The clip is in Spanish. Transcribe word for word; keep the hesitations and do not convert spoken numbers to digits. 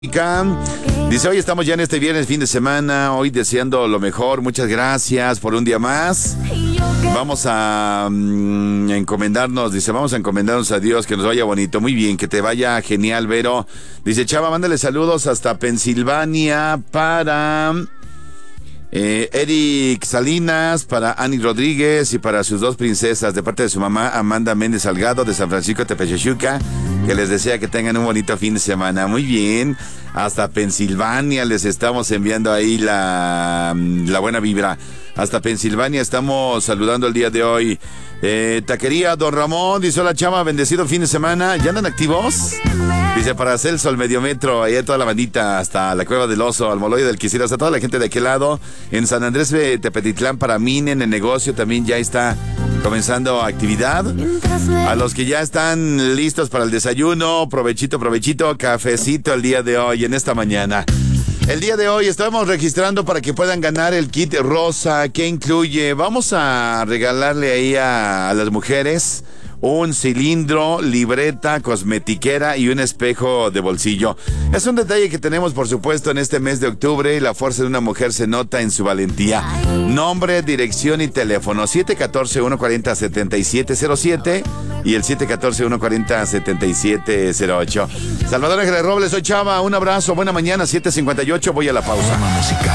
Dice, hoy estamos ya en este viernes, fin de semana, hoy deseando lo mejor, muchas gracias por un día más. Vamos a um, encomendarnos, dice, vamos a encomendarnos a Dios, que nos vaya bonito, muy bien, que te vaya genial, Vero. Dice, Chava, mándale saludos hasta Pensilvania para eh, Eric Salinas, para Ani Rodríguez y para sus dos princesas, de parte de su mamá, Amanda Méndez Salgado, de San Francisco Tepechuchuca, que les desea que tengan un bonito fin de semana. Muy bien, hasta Pensilvania les estamos enviando ahí la, la buena vibra. Hasta Pensilvania estamos saludando el día de hoy. Eh, taquería Don Ramón, dice, hola Chama, bendecido fin de semana. ¿Ya andan activos? Dice, para Celso, el Mediometro, ahí toda la bandita, hasta la Cueva del Oso, al Moloyo del Quisiera, hasta toda la gente de aquel lado. En San Andrés de Tepetitlán, para Minen, el negocio también ya está comenzando actividad. A los que ya están listos para el desayuno, provechito, provechito, cafecito el día de hoy, en esta mañana. El día de hoy estamos registrando para que puedan ganar el kit rosa, que incluye, vamos a regalarle ahí a, a las mujeres un cilindro, libreta, cosmetiquera y un espejo de bolsillo. Es un detalle que tenemos, por supuesto, en este mes de octubre. La fuerza de una mujer se nota en su valentía. Nombre, dirección y teléfono. siete uno cuatro, uno cuatro cero, siete siete cero siete y el siete uno cuatro, uno cuatro cero, siete siete cero ocho. Salvador Ángeles Robles, soy Chava. Un abrazo, buena mañana, siete cincuenta y ocho. Voy a la pausa.